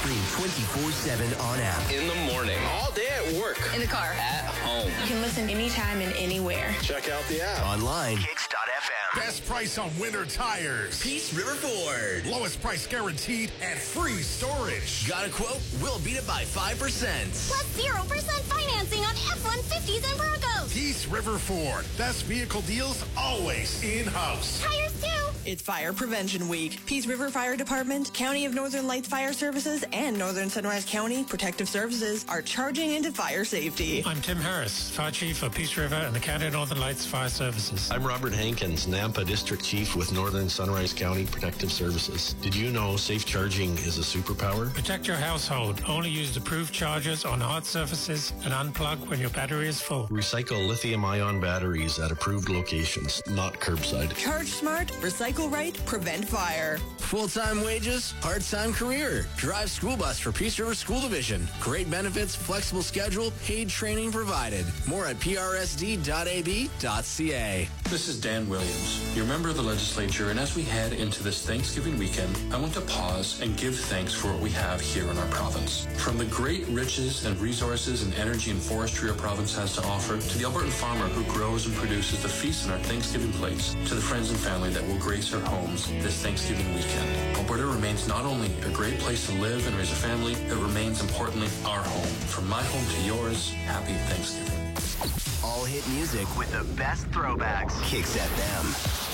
Stream 24/7 on app. In the morning, all day at work, in the car, at home. You can listen anytime and anywhere. Check out the app. Online. Kicks.fm. Best price on winter tires. Peace River Ford. Lowest price guaranteed and free storage. Got a quote? We'll beat it by 5%. Plus 0% financing on F-150s and Broncos. Peace River Ford. Best vehicle deals always in-house. Tires too. It's Fire Prevention Week. Peace River Fire Department, County of Northern Lights Fire Services, and Northern Sunrise County Protective Services are charging into fire safety. I'm Tim Harris, Fire Chief for Peace River and the County of Northern Lights Fire Services. I'm Robert Hankins, Nampa District Chief with Northern Sunrise County Protective Services. Did you know safe charging is a superpower? Protect your household. Only use approved chargers on hard surfaces and unplug when your battery is full. Recycle lithium-ion batteries at approved locations, not curbside. Charge smart, recycle right, prevent fire. Full-time wages, part-time career. Drive school bus for Peace River School Division. Great benefits, flexible schedule, paid training provided. More at prsd.ab.ca. This is Dan Williams, your member of the legislature, and as we head into this Thanksgiving weekend, I want to pause and give thanks for what we have here in our province. From the great riches and resources and energy and forestry our province has to offer, to the Albertan farmer who grows and produces the feast on our Thanksgiving plates, to the friends and family that will grace our homes this Thanksgiving weekend. Alberta remains not only a great place to live and raise a family, it remains importantly our home. From my home to yours, happy Thanksgiving. All hit music with the best throwbacks. Kicks FM.